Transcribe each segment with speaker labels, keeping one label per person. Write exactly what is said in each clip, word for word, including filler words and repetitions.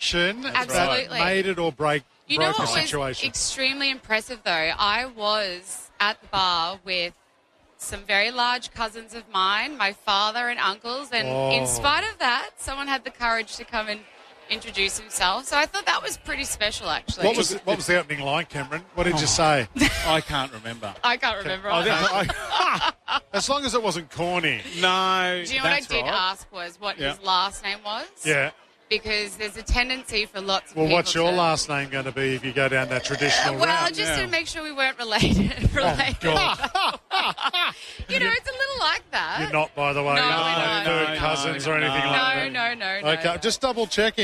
Speaker 1: action
Speaker 2: Absolutely.
Speaker 1: that made it or break
Speaker 2: You know
Speaker 1: broke
Speaker 2: what
Speaker 1: the
Speaker 2: was
Speaker 1: situation.
Speaker 2: extremely impressive, though? I was at the bar with some very large cousins of mine, my father and uncles, and
Speaker 1: Oh.
Speaker 2: in spite of that, someone had the courage to come and introduce himself. So I thought that was pretty special, actually.
Speaker 1: What was what was the opening line, Cameron? What did you say?
Speaker 3: I can't remember.
Speaker 2: I can't remember.
Speaker 3: Oh,
Speaker 2: either.
Speaker 3: that-
Speaker 1: As long as it wasn't corny.
Speaker 3: no,
Speaker 2: Do you know what I
Speaker 3: that's
Speaker 2: did
Speaker 3: right.
Speaker 2: ask was what
Speaker 3: Yeah.
Speaker 2: his last name was?
Speaker 1: Yeah.
Speaker 2: Because there's a tendency for lots of
Speaker 1: Well,
Speaker 2: people
Speaker 1: what's your
Speaker 2: to...
Speaker 1: last name going to be if you go down that traditional
Speaker 2: Well,
Speaker 1: route?
Speaker 2: just
Speaker 3: yeah.
Speaker 2: to make sure we weren't related. related.
Speaker 1: God.
Speaker 2: You know, it's a little like that.
Speaker 1: You're not, by the way.
Speaker 2: No,
Speaker 1: You're
Speaker 2: we're
Speaker 1: not
Speaker 2: not.
Speaker 1: third
Speaker 3: No,
Speaker 1: cousins
Speaker 3: no,
Speaker 1: or anything
Speaker 3: no.
Speaker 1: like
Speaker 2: No,
Speaker 1: that.
Speaker 2: no, no, no.
Speaker 1: Okay,
Speaker 2: no.
Speaker 1: just double checking.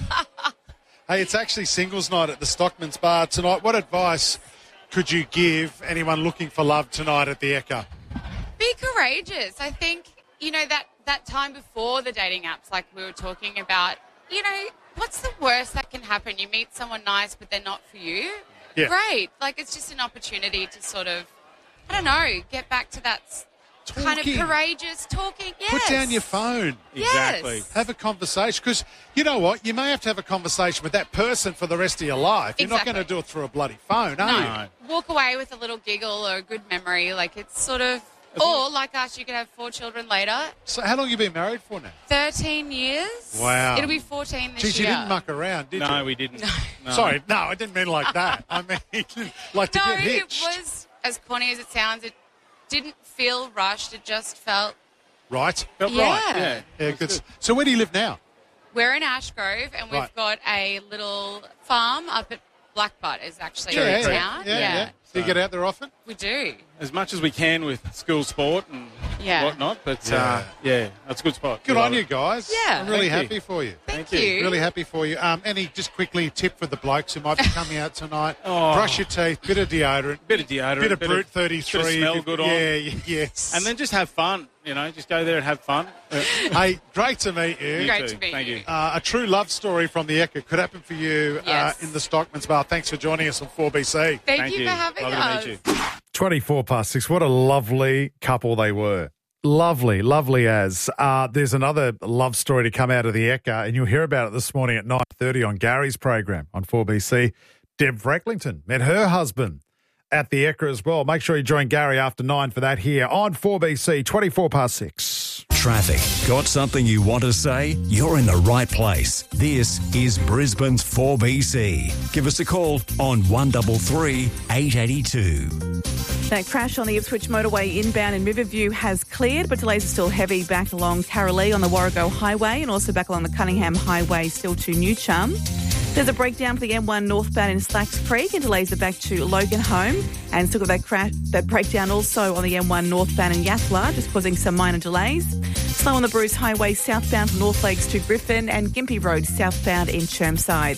Speaker 1: Hey, it's actually singles night at the Stockman's Bar tonight. What advice could you give anyone looking for love tonight at the Ekka?
Speaker 2: Be courageous. I think, you know, that, that time before the dating apps, like we were talking about, you know, what's the worst that can happen? You meet someone nice, but they're not for you?
Speaker 1: Yeah.
Speaker 2: Great. Like, it's just an opportunity to sort of, I don't know, get back to that s- kind of
Speaker 1: Talking.
Speaker 2: courageous talking. Yes.
Speaker 1: Put down your phone.
Speaker 3: Exactly.
Speaker 2: Yes.
Speaker 1: Have a conversation. Because you know what? You may have to have a conversation with that person for the rest of your life. You're not
Speaker 2: Exactly.
Speaker 1: going to do it through a bloody phone, are
Speaker 2: No.
Speaker 1: you?
Speaker 3: No.
Speaker 2: Walk away with a little giggle or a good memory. Like, it's sort of, or like us, you could have four children later.
Speaker 1: So how long have you been married for now?
Speaker 2: thirteen years.
Speaker 1: Wow.
Speaker 2: It'll be fourteen this
Speaker 1: Geez, you
Speaker 2: year.
Speaker 1: didn't muck around, did
Speaker 3: No,
Speaker 1: you?
Speaker 3: we didn't. No.
Speaker 1: Sorry, no, I didn't mean like that. I mean, like to
Speaker 2: No,
Speaker 1: get
Speaker 2: it
Speaker 1: hitched.
Speaker 2: was, as corny as it sounds, it didn't feel rushed. It just felt,
Speaker 1: Right?
Speaker 3: Felt
Speaker 2: Yeah.
Speaker 3: right. Yeah.
Speaker 1: Yeah,
Speaker 3: That's
Speaker 1: good.
Speaker 3: good.
Speaker 1: So where do you live now?
Speaker 2: we're in Ashgrove and we've
Speaker 1: Right.
Speaker 2: got a little farm up at Blackbutt is actually
Speaker 1: yeah,
Speaker 2: the
Speaker 1: yeah,
Speaker 2: town.
Speaker 1: yeah, yeah. Do you get out there often?
Speaker 2: We do.
Speaker 3: As much as we can with school sport and
Speaker 2: Yeah.
Speaker 3: whatnot, but
Speaker 1: Yeah.
Speaker 3: uh, yeah, that's a good spot.
Speaker 1: Good
Speaker 3: We
Speaker 1: on
Speaker 3: love
Speaker 1: you
Speaker 3: it.
Speaker 1: guys.
Speaker 2: Yeah.
Speaker 1: I'm really
Speaker 3: Thank
Speaker 1: happy
Speaker 3: you.
Speaker 1: for you.
Speaker 2: Thank,
Speaker 3: Thank you.
Speaker 2: you.
Speaker 1: Really happy for you. Um, any just quickly tip for the blokes who might be coming out tonight?
Speaker 3: Oh.
Speaker 1: Brush your teeth, bit of deodorant,
Speaker 3: Bit of deodorant,
Speaker 1: bit of
Speaker 3: bit
Speaker 1: Brute
Speaker 3: of-
Speaker 1: thirty-three.
Speaker 3: bit of smell
Speaker 1: if-
Speaker 3: good on.
Speaker 1: Yeah, y- yes.
Speaker 3: And then just have fun. You know, just go there and have fun. Uh,
Speaker 1: hey, great to meet you.
Speaker 2: Great
Speaker 3: too.
Speaker 2: to meet
Speaker 3: Thank
Speaker 2: you.
Speaker 3: you.
Speaker 1: Uh, a true love story from the Ekka could happen for you
Speaker 2: Yes.
Speaker 1: uh, in the Stockman's Bar. Thanks for joining us on four B C.
Speaker 2: Thank,
Speaker 3: Thank
Speaker 2: you
Speaker 3: you.
Speaker 2: for having
Speaker 3: Lovely
Speaker 2: us.
Speaker 3: to meet you.
Speaker 4: twenty-four past six. What a lovely couple they were. Lovely, lovely as. Uh, there's another love story to come out of the Ekka, and you'll hear about it this morning at nine thirty on Gary's program on four B C. Deb Frecklington met her husband at the Ekka as well. Make sure you join Gary after nine for that here on four B C, twenty-four past six.
Speaker 5: Traffic. Got something you want to say? You're in the right place. This is Brisbane's four B C. Give us a call on one three three, eight eight two.
Speaker 6: That crash on the Ipswich motorway inbound in Riverview has cleared, but delays are still heavy back along Tarralee on the Warrego Highway and also back along the Cunningham Highway still to New Chum. There's a breakdown for the M one northbound in Slacks Creek and delays are back to Loganholme. And still got that crash, that breakdown also on the M one northbound in Yathala, just causing some minor delays. Slow on the Bruce Highway southbound from North Lakes to Griffin and Gympie Road southbound in Chermside.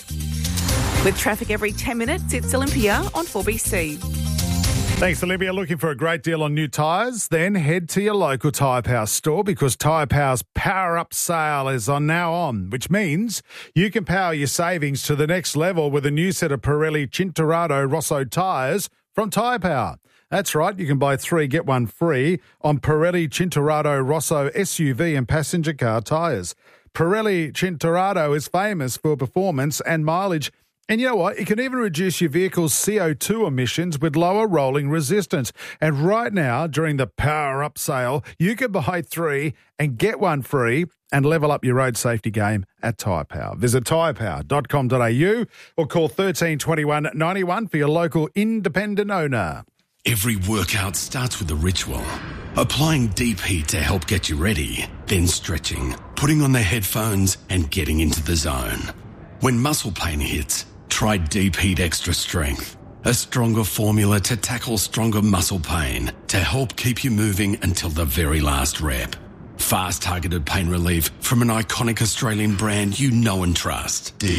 Speaker 6: With traffic every ten minutes, it's Olympia on four B C.
Speaker 4: Thanks, Olivia. Looking for a great deal on new tyres? Then head to your local Tyre Power store because Tyre Power's Power Up sale is on now on, which means you can power your savings to the next level with a new set of Pirelli Cinturado Rosso tyres from Tyre Power. That's right, you can buy three, get one free on Pirelli Cinturado Rosso S U V and passenger car tyres. Pirelli Cinturado is famous for performance and mileage. And you know what? It can even reduce your vehicle's C O two emissions with lower rolling resistance. And right now, during the Power Up sale, you can buy three and get one free and level up your road safety game at Tyre Power. Visit tyre power dot com dot a u or call one three two one, nine one for your local independent owner.
Speaker 7: Every workout starts with a ritual. Applying deep heat to help get you ready, then stretching, putting on the headphones and getting into the zone. When muscle pain hits, try Deep Heat Extra Strength, a stronger formula to tackle stronger muscle pain to help keep you moving until the very last rep. Fast targeted pain relief from an iconic Australian brand you know and trust. Deep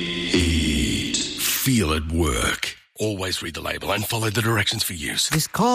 Speaker 7: Heat. Feel it work. Always read the label and follow the directions for use.
Speaker 8: This call